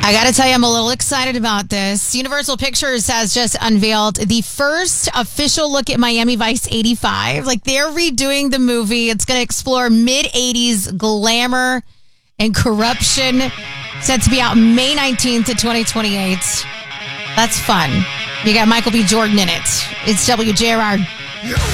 I got to tell you, I'm a little excited about this. Universal Pictures has just unveiled the first official look at Miami Vice 85. Like, they're redoing the movie. It's going to explore mid-80s glamour and corruption. Set to be out May 19th to 2028. That's fun. You got Michael B. Jordan in it. It's WJRR.